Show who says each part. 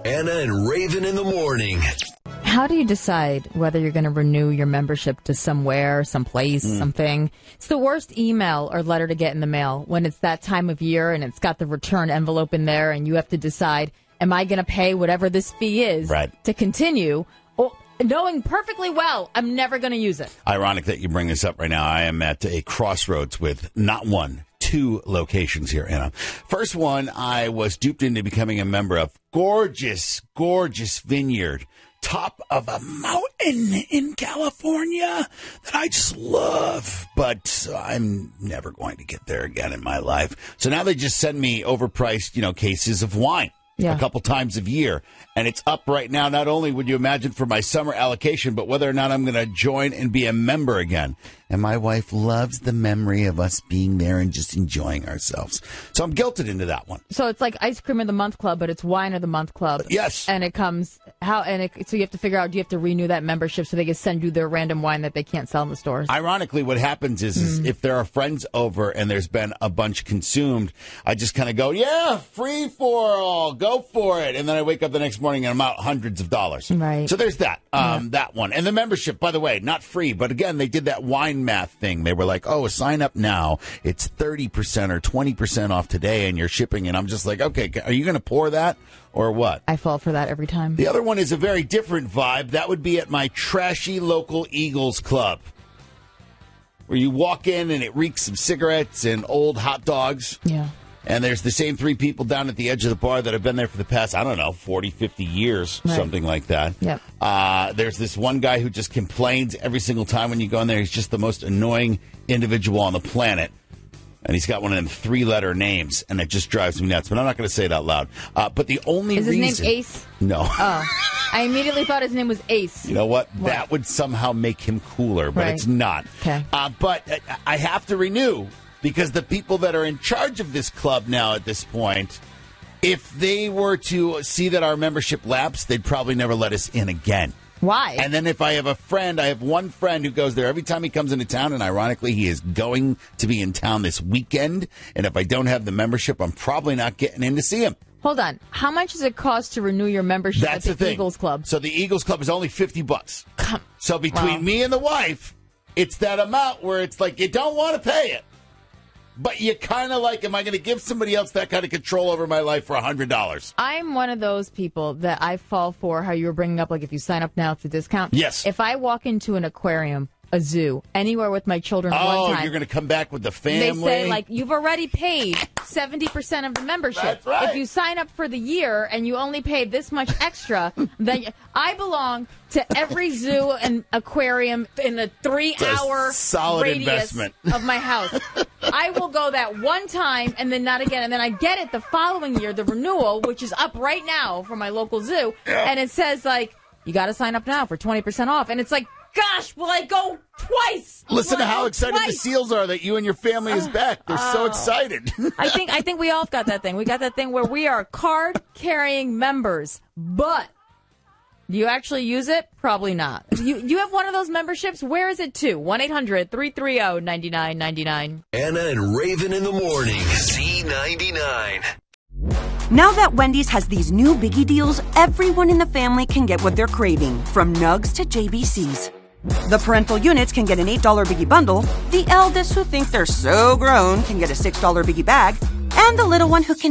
Speaker 1: Anna and Raven in the morning.
Speaker 2: How do you decide whether you're going to renew your membership to somewhere, someplace, something? It's the worst email or letter to get in the mail when it's that time of year and it's got the return envelope in there and you have to decide, am I going to pay whatever this fee is to continue? Or, knowing perfectly well I'm never going to use it.
Speaker 3: Ironic that you bring this up right now. I am at a crossroads with not one, two locations here, Anna. First one, I was duped into becoming a member of gorgeous, gorgeous vineyard. Top of a mountain in California that I just love, but I'm never going to get there again in my life. So now they just send me overpriced, cases of wine a couple times a year. And it's up right now, not only would you imagine for my summer allocation, but whether or not I'm going to join and be a member again. And my wife loves the memory of us being there and just enjoying ourselves. So I'm guilted into that one.
Speaker 2: So it's like Ice Cream of the Month Club, but it's Wine of the Month Club.
Speaker 3: Yes.
Speaker 2: And it comes, so you have to figure out, do you have to renew that membership so they can send you their random wine that they can't sell in the stores?
Speaker 3: Ironically, what happens is if there are friends over and there's been a bunch consumed, I just kind of go, yeah, free for all, go for it. And then I wake up the next morning and I'm out hundreds of dollars.
Speaker 2: Right.
Speaker 3: So there's that, that one. And the membership, by the way, not free, but again, they did that wine math thing. They were like, oh, sign up now. It's 30% or 20% off today and you're shipping. And I'm just like, okay, are you going to pour that or what?
Speaker 2: I fall for that every time.
Speaker 3: The other one is a very different vibe. That would be at my trashy local Eagles club, where you walk in and it reeks of cigarettes and old hot dogs.
Speaker 2: Yeah.
Speaker 3: And there's the same three people down at the edge of the bar that have been there for the past, 40, 50 years, something like that.
Speaker 2: Yep.
Speaker 3: There's this one guy who just complains every single time when you go in there. He's just the most annoying individual on the planet. And he's got one of them three-letter names, and it just drives me nuts. But I'm not going to say it out loud. But the only reason...
Speaker 2: Is his name Ace?
Speaker 3: No.
Speaker 2: Oh. I immediately thought his name was Ace.
Speaker 3: You know what? That would somehow make him cooler, but it's not.
Speaker 2: Okay.
Speaker 3: But I have to renew, because the people that are in charge of this club now at this point, if they were to see that our membership lapsed, they'd probably never let us in again.
Speaker 2: Why?
Speaker 3: And then if I have one friend who goes there every time he comes into town, and ironically he is going to be in town this weekend, and if I don't have the membership, I'm probably not getting in to see him.
Speaker 2: Hold on. How much does it cost to renew your membership at the Eagles Club?
Speaker 3: So the Eagles Club is only $50. So between me and the wife, it's that amount where it's like you don't want to pay it. But you kind of like, am I going to give somebody else that kind of control over my life for $100?
Speaker 2: I'm one of those people that I fall for how you were bringing up, like if you sign up now, it's a discount.
Speaker 3: Yes.
Speaker 2: If I walk into an aquarium, a zoo, anywhere with my children at one time.
Speaker 3: You're going to come back with the family?
Speaker 2: They say, you've already paid 70% of the membership.
Speaker 3: That's right.
Speaker 2: If you sign up for the year and you only paid this much extra, then I belong to every zoo and aquarium in a 3-hour
Speaker 3: solid
Speaker 2: radius
Speaker 3: investment
Speaker 2: of my house. I will go that one time and then not again. And then I get it the following year, the renewal, which is up right now for my local zoo. Yeah. And it says, you got to sign up now for 20% off. And it's like, gosh, will I go twice?
Speaker 3: Listen to how excited the SEALs are that you and your family is back. They're so excited.
Speaker 2: I think we all got that thing. We got that thing where we are card-carrying members. But do you actually use it? Probably not. You have one of those memberships? Where is it to? 1-800-330-9999.
Speaker 1: Anna and Raven in the morning. Z99.
Speaker 4: Now that Wendy's has these new biggie deals, everyone in the family can get what they're craving, from Nugs to JBCs. The parental units can get an $8 biggie bundle, the eldest who think they're so grown can get a $6 biggie bag, and the little one who can